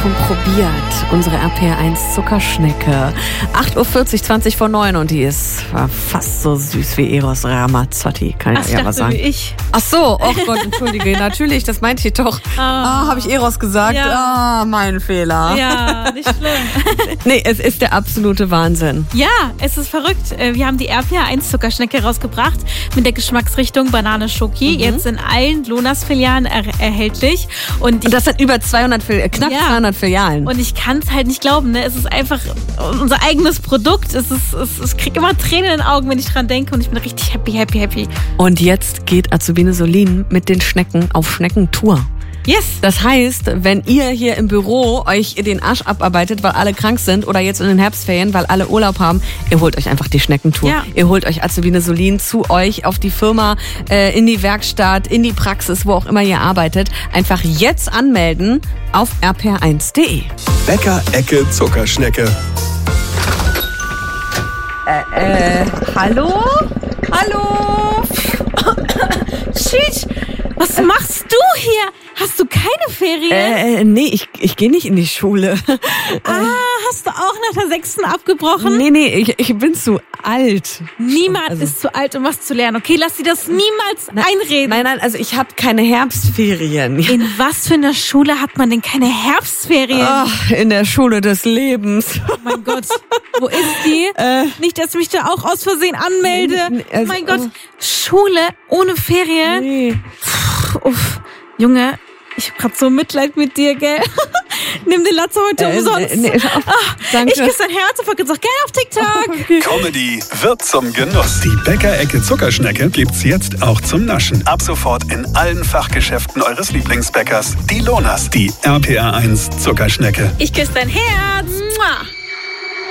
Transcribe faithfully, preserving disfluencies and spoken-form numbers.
schon probiert. Unsere R P R eins Zuckerschnecke. acht Uhr vierzig, zwanzig vor neun und die ist war fast so süß wie Eros Ramazzotti, kann ich Ach, ja ich was dachte, sagen. wie ich. Ach so, oh Gott, entschuldige, natürlich, das meinte ich doch. Ah, Oh. habe ich Eros gesagt? Ja. Ah, mein Fehler. Ja, nicht schlimm. Nee, es ist der absolute Wahnsinn. Ja, es ist verrückt. Wir haben die R P R eins Zuckerschnecke rausgebracht mit der Geschmacksrichtung Banane Schoki. Mhm. Jetzt in allen Lonas-Filialen er erhältlich. Und, ich, Und das sind über zweihundert, Fil- knapp Ja. zweihundert Filialen. und ich kann es halt nicht glauben. Ne? Es ist einfach unser eigenes Produkt. Es ist, es, es kriegt immer Tränen in den Augen, wenn ich dran denke. Und ich bin richtig happy, happy, happy. Und jetzt geht Azubine Solin mit den Schnecken auf Schneckentour. Yes! Das heißt, wenn ihr hier im Büro euch den Arsch abarbeitet, weil alle krank sind oder jetzt in den Herbstferien, weil alle Urlaub haben, ihr holt euch einfach die Schneckentour. Ja. Ihr holt euch Azubine Solin zu euch auf die Firma, äh, in die Werkstatt, in die Praxis, wo auch immer ihr arbeitet. Einfach jetzt anmelden auf r p r eins punkt d e. Bäcker-Ecke Zuckerschnecke. Äh, hallo? Hallo? Schisch, was machst du hier? Hast du keine Ferien? Äh, nee, ich, ich gehe nicht in die Schule. ah, hast du auch nach der sechsten abgebrochen? Nee, nee, ich, ich bin zu alt. Niemand Also- ist zu alt, um was zu lernen. Okay, lass dir das niemals einreden. Nein, nein, also ich habe keine Herbstferien. In was für einer Schule hat man denn keine Herbstferien? Ach, in der Schule des Lebens. Oh mein Gott, wo ist die? Nicht, dass ich mich da auch aus Versehen anmelde. Nee, also- mein Gott, Schule ohne Ferien? Nee. Puh, uff. Junge, ich hab grad so Mitleid mit dir, gell? Nimm den Latze heute Äh, umsonst. nee, nee, Ah, danke. ich küsse dein Herz und vergiss auch gerne auf TikTok. Comedy wird zum Genuss. Die Bäcker-Ecke Zuckerschnecke gibt's jetzt auch zum Naschen. Ab sofort in allen Fachgeschäften eures Lieblingsbäckers. Die Lonas, die R P R eins Zuckerschnecke. Ich küsse dein Herz. Mua.